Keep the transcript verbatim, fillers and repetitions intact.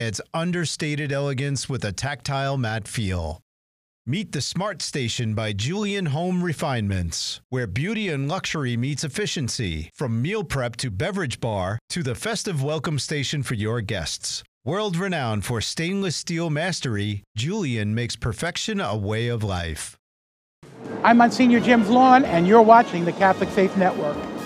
It's understated elegance with a tactile matte feel. Meet the Smart Station by Julian Home Refinements, where beauty and luxury meets efficiency. From meal prep to beverage bar to the festive welcome station for your guests. World-renowned for stainless steel mastery, Julian makes perfection a way of life. I'm Monsignor Jim Vaughn, and you're watching the Catholic Faith Network.